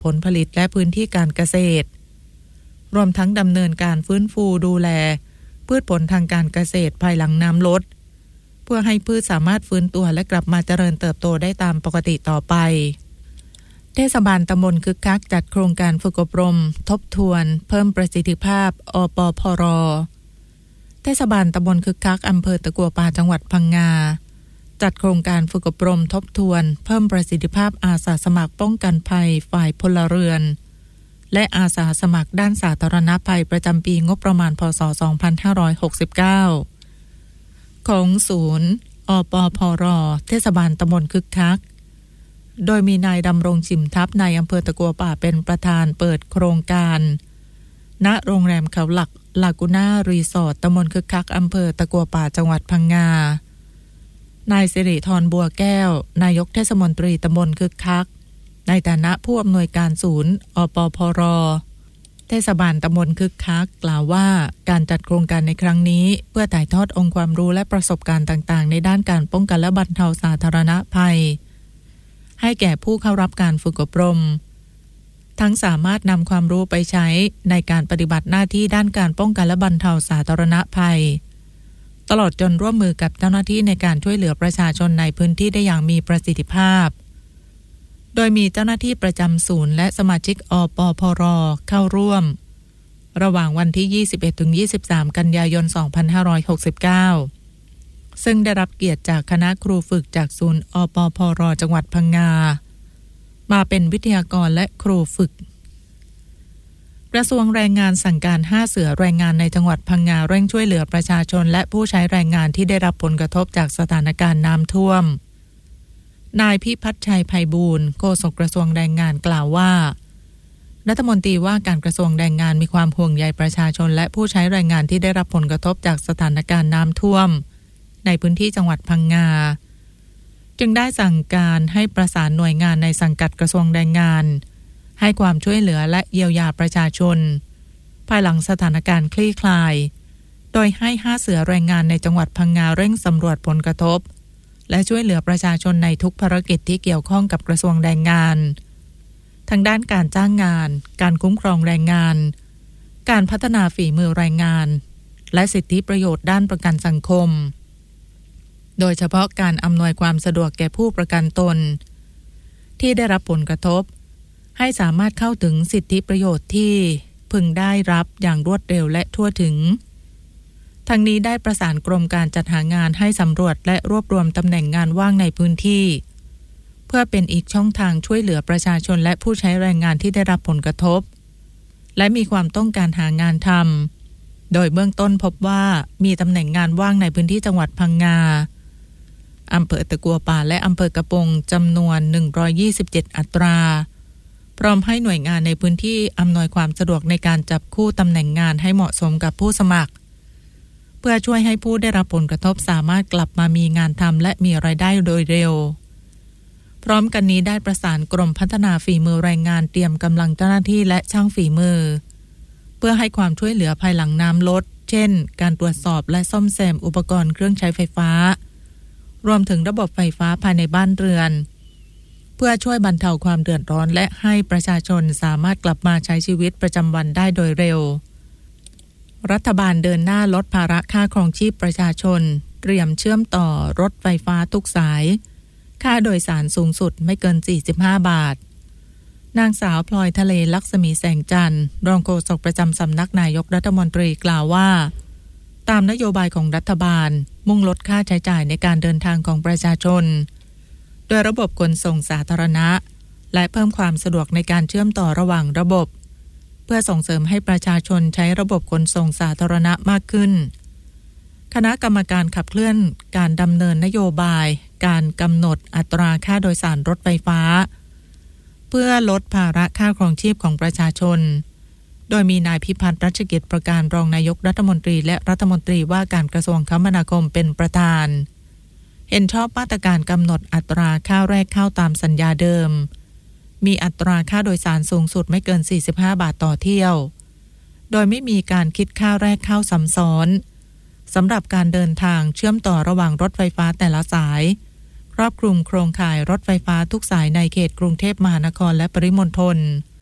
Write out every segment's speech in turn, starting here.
ผลผลิตและพื้นที่การเกษตรรวมทั้งดำเนินการฟื้นฟูดูแลพืชผลทางการเกษตรภายหลังน้ำลดเพื่อให้พืชสามารถฟื้นตัวและกลับมาเจริญเติบโตได้ตามปกติต่อไปเทศบาลตำบลคึกคักจัดโครงการฝึกอบรมทบทวนเพิ่มประสิทธิภาพอปพร.เทศบาลตำบลคึกคักอำเภอตะกัวป่าจังหวัดพังงาจัดโครงการฝึกอบรมทบทวนเพิ่มประสิทธิภาพอาสาสมัครป้องกันภัยฝ่ายพลเรือนและอาสาสมัครด้านสาธารณภัยประจำปีงบประมาณพ.ศ. 2569ของศูนย์อปพร.เทศบาลตำบลคึกคักโดยมีนายดำรงชิมทัพนายอำเภอตะกัวป่าเป็นประธานเปิดโครงการณโรงแรมเขาหลักลากูน่ารีสอร์ทตำบลคึกคักอำเภอตะกัวป่าจังหวัดพังงานายสิริธรบัวแก้วนายกเทศมนตรีตำบลคึกคักในฐานะผู้อำนวยการศูนย์อปพร.เทศบาลตำบลคึกคักกล่าวว่าการจัดโครงการในครั้งนี้เพื่อถ่ายทอดองค์ความรู้และประสบการณ์ต่างๆในด้านการป้องกันและบรรเทาสาธารณภัยให้แก่ผู้เข้ารับการฝึกอบรมทั้งสามารถนำความรู้ไปใช้ในการปฏิบัติหน้าที่ด้านการป้องกันและบรรเทาสาธารณภัยตลอดจนร่วมมือกับเจ้าหน้าที่ในการช่วยเหลือประชาชนในพื้นที่ได้อย่างมีประสิทธิภาพโดยมีเจ้าหน้าที่ประจำศูนย์และสมาชิกอปพร.เข้าร่วมระหว่างวันที่ 21-23 กันยายน 2569 ซึ่งได้รับเกียรติจากคณะครูฝึกจากศูนย์อปพร.จังหวัดพังงามาเป็นวิทยากรและครูฝึกกระทรวงแรงงานสั่งการ5เสือแรงงานในจังหวัดพังงาเร่งช่วยเหลือประชาชนและผู้ใช้แรงงานที่ได้รับผลกระทบจากสถานการณ์น้ำท่วมนายพิพัฒน์ชัยไพบูลย์โฆษกกระทรวงแรงงานกล่าวว่ารัฐมนตรีว่าการกระทรวงแรงงานมีความห่วงใยประชาชนและผู้ใช้แรงงานที่ได้รับผลกระทบจากสถานการณ์น้ำท่วมในพื้นที่จังหวัดพังงาจึงได้สั่งการให้ประสานหน่วยงานในสังกัดกระทรวงแรงงานให้ความช่วยเหลือและเยียวยาประชาชนภายหลังสถานการณ์คลี่คลายโดยให้5เสือแรงงานในจังหวัดพังงาเร่งสำรวจผลกระทบและช่วยเหลือประชาชนในทุกภารกิจที่เกี่ยวข้องกับกระทรวงแรงงานทั้งด้านการจ้างงานการคุ้มครองแรงงานการพัฒนาฝีมือแรงงานและสิทธิประโยชน์ด้านประกันสังคมโดยเฉพาะการอำนวยความสะดวกแก่ผู้ประกันตนที่ได้รับผลกระทบให้สามารถเข้าถึงสิทธิประโยชน์ที่พึงได้รับอย่างรวดเร็วและทั่วถึงทั้งนี้ได้ประสานกรมการจัดหางานให้สำรวจและรวบรวมตำแหน่งงานว่างในพื้นที่เพื่อเป็นอีกช่องทางช่วยเหลือประชาชนและผู้ใช้แรงงานที่ได้รับผลกระทบและมีความต้องการหางานทำโดยเบื้องต้นพบว่ามีตำแหน่งงานว่างในพื้นที่จังหวัดพังงาอำเภอตะกัวป่าและอำเภอกระปงจำนวน127อัตราพร้อมให้หน่วยงานในพื้นที่อำนวยความสะดวกในการจับคู่ตำแหน่งงานให้เหมาะสมกับผู้สมัครเพื่อช่วยให้ผู้ได้รับผลกระทบสามารถกลับมามีงานทำและมีรายได้โดยเร็วพร้อมกันนี้ได้ประสานกรมพัฒนาฝีมือแรงงานเตรียมกำลังเจ้าหน้าที่และช่างฝีมือเพื่อให้ความช่วยเหลือภายหลังน้ำลดเช่นการตรวจสอบและซ่อมแซมอุปกรณ์เครื่องใช้ไฟฟ้ารวมถึงระบบไฟฟ้าภายในบ้านเรือนเพื่อช่วยบรรเทาความเดือดร้อนและให้ประชาชนสามารถกลับมาใช้ชีวิตประจำวันได้โดยเร็วรัฐบาลเดินหน้าลดภาระค่าครองชีพประชาชนเตรียมเชื่อมต่อรถไฟฟ้าทุกสายค่าโดยสารสูงสุดไม่เกิน45บาทนางสาวพลอยทะเลลักษมีแสงจันทร์รองโฆษกประจำสำนักนายกรัฐมนตรีกล่าวว่าตามนโยบายของรัฐบาลมุ่งลดค่าใช้จ่ายในการเดินทางของประชาชนโดยระบบขนส่งสาธารณะและเพิ่มความสะดวกในการเชื่อมต่อระหว่างระบบเพื่อส่งเสริมให้ประชาชนใช้ระบบขนส่งสาธารณะมากขึ้นคณะกรรมการขับเคลื่อนการดำเนินนโยบายการกำหนดอัตราค่าโดยสารรถไฟฟ้าเพื่อลดภาระค่าครองชีพของประชาชนโดยมีนายพิพัฒน์รัชกิจประการรองนายกรัฐมนตรีและรัฐมนตรีว่าการกระทรวงคมนาคมเป็นประธานเห็นชอบมาตรการกำหนดอัตราค่าแรกเข้าตามสัญญาเดิมมีอัตราค่าโดยสารสูงสุดไม่เกิน45บาทต่อเที่ยวโดยไม่มีการคิดค่าแรกเข้าซ้ำซ้อนสำหรับการเดินทางเชื่อมต่อระหว่างรถไฟฟ้าแต่ละสายครอบคลุมโครงข่ายรถไฟฟ้าทุกสายในเขตกรุงเทพมหานครและปริมณฑล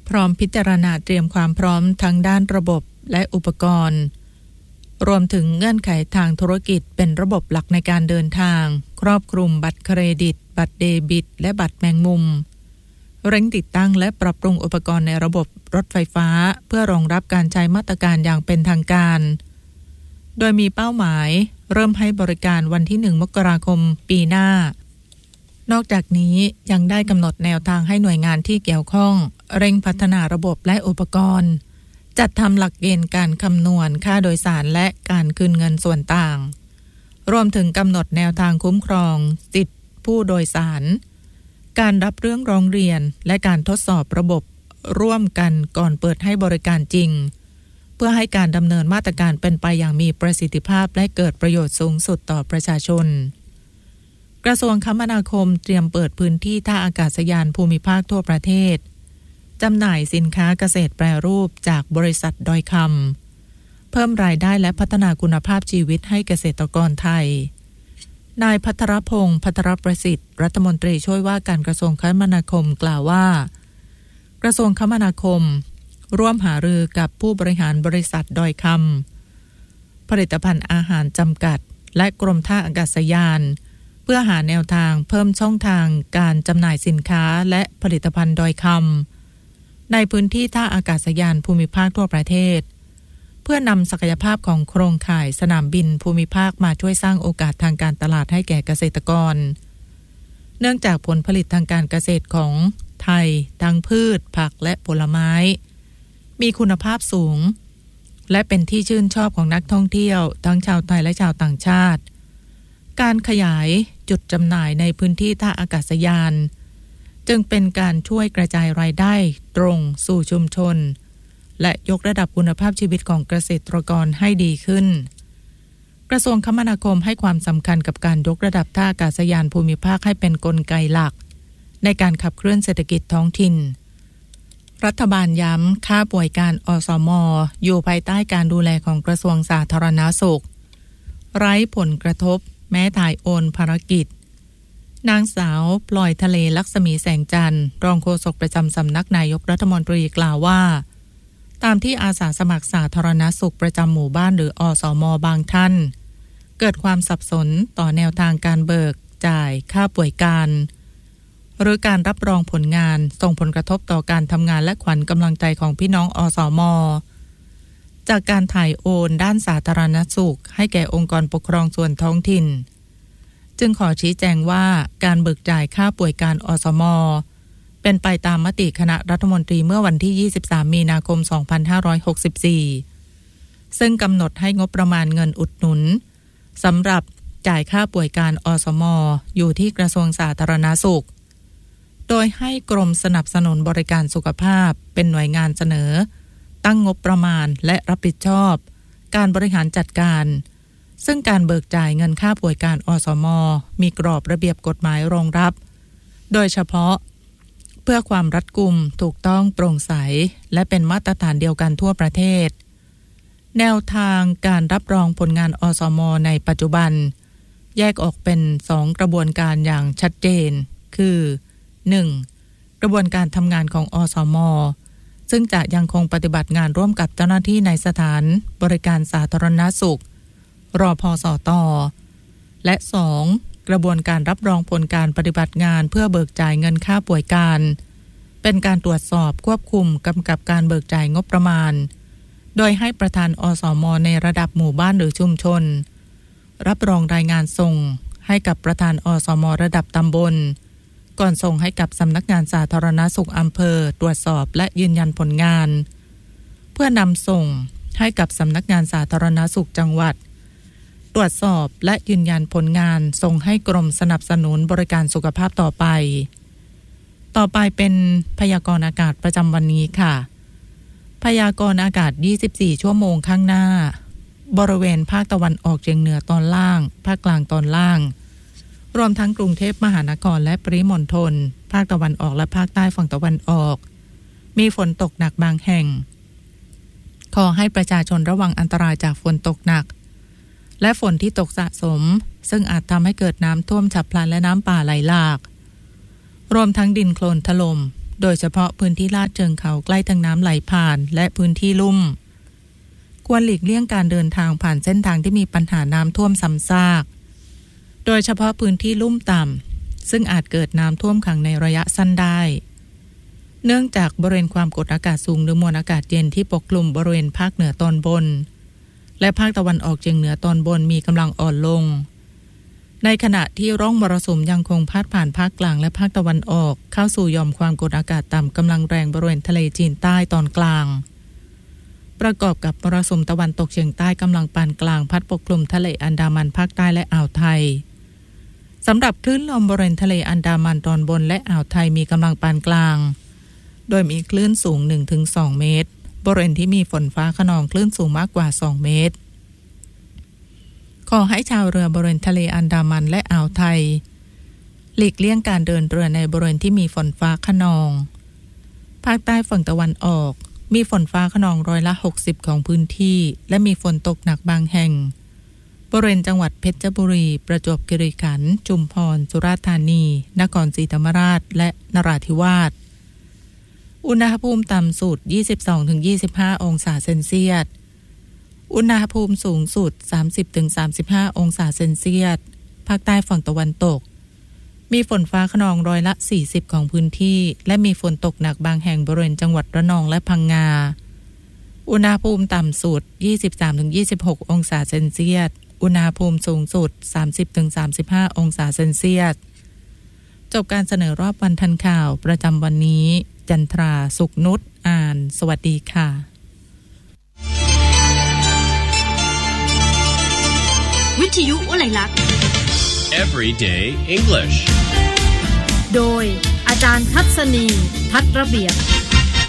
พร้อมพิจารณาเตรียมความพร้อมทั้งด้านระบบและอุปกรณ์รวมถึงเงื่อนไขทางธุรกิจเป็นระบบหลักในการเดินทางครอบคลุมบัตรเครดิตบัตรเดบิตและบัตรแมงมุมเร่งติดตั้งและปรับปรุงอุปกรณ์ในระบบรถไฟฟ้าเพื่อรองรับการใช้มาตรการอย่างเป็นทางการโดยมีเป้าหมายเริ่มให้บริการวันที่1 มกราคมปีหน้านอกจากนี้ยังได้กำหนดแนวทางให้หน่วยงานที่เกี่ยวข้องเร่งพัฒนาระบบและอุปกรณ์จัดทำหลักเกณฑ์การคำนวณค่าโดยสารและการคืนเงินส่วนต่างรวมถึงกำหนดแนวทางคุ้มครองสิทธิผู้โดยสารการรับเรื่องร้องเรียนและการทดสอบระบบร่วมกันก่อนเปิดให้บริการจริงเพื่อให้การดำเนินมาตรการเป็นไปอย่างมีประสิทธิภาพและเกิดประโยชน์สูงสุดต่อประชาชนกระทรวงคมนาคมเตรียมเปิดพื้นที่ท่าอากาศยานภูมิภาคทั่วประเทศจำหน่ายสินค้าเกษตรแปรรูปจากบริษัทดอยคำเพิ่มรายได้และพัฒนาคุณภาพชีวิตให้เกษตรกรไทยนายภัทรพงษ์ภัทรประสิทธิ์รัฐมนตรีช่วยว่าการกระทรวงคมนาคมกล่าวว่ากระทรวงคมนาคมร่วมหารือกับผู้บริหารบริษัทดอยคำผลิตภัณฑ์อาหารจำกัดและกรมท่าอากาศยานเพื่อหาแนวทางเพิ่มช่องทางการจำหน่ายสินค้าและผลิตภัณฑ์ดอยคำในพื้นที่ท่าอากาศยานภูมิภาคทั่วประเทศเพื่อนำศักยภาพของโครงข่ายสนามบินภูมิภาคมาช่วยสร้างโอกาสทางการตลาดให้แก่เกษตรกรเนื่องจากผลผลิตทางการเกษตรของไทยทั้งพืชผักและผลไม้มีคุณภาพสูงและเป็นที่ชื่นชอบของนักท่องเที่ยวทั้งชาวไทยและชาวต่างชาติการขยายจุดจำหน่ายในพื้นที่ท่าอากาศยานจึงเป็นการช่วยกระจายรายได้ตรงสู่ชุมชนและยกระดับคุณภาพชีวิตของเกษตรกรให้ดีขึ้นกระทรวงคมนาคมให้ความสำคัญกับการยกระดับท่าอากาศยานภูมิภาคให้เป็นกลไกหลักในการขับเคลื่อนเศรษฐกิจท้องถิ่นรัฐบาลย้ำค่าป่วยการอสม.อยู่ภายใต้การดูแลของกระทรวงสาธารณสุขไร้ผลกระทบแม้ถ่ายโอนภารกิจนางสาวปลอยทะเลลักษมีแสงจันทร์รองโฆษกประจำสำนักนายกรัฐมนตรีกล่าวว่าตามที่อาสาสมัครสาธารณสุขประจำหมู่บ้านหรืออสม.บางท่านเกิดความสับสนต่อแนวทางการเบิกจ่ายค่าป่วยการหรือการรับรองผลงานส่งผลกระทบต่อการทำงานและขวัญกำลังใจของพี่น้องอสม.จากการถ่ายโอนด้านสาธารณสุขให้แก่องค์กรปกครองส่วนท้องถิ่นจึงขอชี้แจงว่าการเบิกจ่ายค่าป่วยการอสม.เป็นไปตามมติคณะรัฐมนตรีเมื่อวันที่23มีนาคม2564ซึ่งกำหนดให้งบประมาณเงินอุดหนุนสำหรับจ่ายค่าป่วยการอสม.อยู่ที่กระทรวงสาธารณสุขโดยให้กรมสนับสนุนบริการสุขภาพเป็นหน่วยงานเสนอตั้งงบประมาณและรับผิดชอบการบริหารจัดการซึ่งการเบิกจ่ายเงินค่าป่วยการอสม.มีกรอบระเบียบกฎหมายรองรับโดยเฉพาะเพื่อความรัดกุมถูกต้องโปร่งใสและเป็นมาตรฐานเดียวกันทั่วประเทศแนวทางการรับรองผลงานอสม.ในปัจจุบันแยกออกเป็น2กระบวนการอย่างชัดเจนคือ 1. กระบวนการทำงานของอสม.ซึ่งจะยังคงปฏิบัติงานร่วมกับเจ้าหน้าที่ในสถานบริการสาธารณสุขรพสต.และ 2. กระบวนการรับรองผลการปฏิบัติงานเพื่อเบิกจ่ายเงินค่าป่วยการเป็นการตรวจสอบควบคุมกำกับการเบิกจ่ายงบประมาณโดยให้ประธานอสม.ในระดับหมู่บ้านหรือชุมชนรับรองรายงานส่งให้กับประธานอสม.ระดับตำบลก่อนส่งให้กับสำนักงานสาธารณสุขอำเภอตรวจสอบและยืนยันผลงานเพื่อนำส่งให้กับสำนักงานสาธารณสุขจังหวัดตรวจสอบและยืนยันผลงานส่งให้กรมสนับสนุนบริการสุขภาพต่อไปเป็นพยากรณ์อากาศประจำวันนี้ค่ะพยากรณ์อากาศ24ชั่วโมงข้างหน้าบริเวณภาคตะวันออกเฉียงเหนือตอนล่างภาคกลางตอนล่างรวมทั้งกรุงเทพมหานครและปริมณฑลภาคตะวันออกและภาคใต้ฝั่งตะวันออกมีฝนตกหนักบางแห่งขอให้ประชาชนระวังอันตรายจากฝนตกหนักและฝนที่ตกสะสมซึ่งอาจทำให้เกิดน้ำท่วมฉับพลันและน้ำป่าไหลหลากรวมทั้งดินโคลนถล่มโดยเฉพาะพื้นที่ลาดเชิงเขาใกล้ทางน้ำไหลผ่านและพื้นที่ลุ่มควรหลีกเลี่ยงการเดินทางผ่านเส้นทางที่มีปัญหาน้ำท่วมซ้ำซากโดยเฉพาะพื้นที่ลุ่มต่ำซึ่งอาจเกิดน้ำท่วมขังในระยะสั้นได้เนื่องจากบริเวณความกดอากาศสูงหรือมวลอากาศเย็นที่ปกคลุมบริเวณภาคเหนือตอนบนและภาคตะวันออกเฉียงเหนือตอนบนมีกำลังอ่อนลงในขณะที่ร่องมรสุมยังคงพาดผ่านภาคกลางและภาคตะวันออกเข้าสู่หย่อมความกดอากาศต่ำกำลังแรงบริเวณทะเลจีนใต้ตอนกลางประกอบกับมรสุมตะวันตกเฉียงใต้กำลังปานกลางพัดปกคลุมทะเลอันดามันภาคใต้และอ่าวไทยสำหรับคลื่นลมบริเวณทะเลอันดามันตอนบนและอ่าวไทยมีกำลังปานกลางโดยมีคลื่นสูง 1-2 เมตรบริเวณที่มีฝนฟ้าคะนองคลื่นสูงมากกว่า2เมตรขอให้ชาวเรือบริเวณทะเลอันดามันและอ่าวไทยหลีกเลี่ยงการเดินเรือในบริเวณที่มีฝนฟ้าคะนองภาคใต้ฝั่งตะวันออกมีฝนฟ้าคะนอง60%ของพื้นที่และมีฝนตกหนักบางแห่งบริเวณจังหวัดเพชรบุรีประจวบคีรีขันธ์ชุมพรสุราษฎร์ธานีนครศรีธรรมราชและนราธิวาสอุณหภูมิต่ำสุด 22-25 องศาเซนเซียสอุณหภูมิสูงสุด 30-35 องศาเซนเซียสภาคใต้ฝั่งตะวันตกมีฝนฟ้าคะนอง40%ของพื้นที่และมีฝนตกหนักบางแห่งบริเวณจังหวัดระนองและพังงาอุณหภูมิต่ำสุด 23-26 องศาเซนเซียสอุณหภูมิสูงสุด 30-35 องศาเซนเซียสจบการเสนอรอบวันทันข่าวประจำวันนี้จันทราสุขนุชอ่านสวัสดีค่ะวิทยุอะไรลักษณ์ Everyday English โดยอาจารย์ทัศนีทัศน์ระเบียบ